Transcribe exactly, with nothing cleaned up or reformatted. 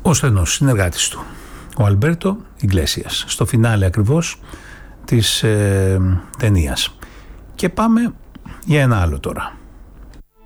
ο στενός συνεργάτης του, ο Αλμπέρτο Ιγκλέσιας, στο φινάλε ακριβώς της ε, ταινίας. Και πάμε για ένα άλλο τώρα.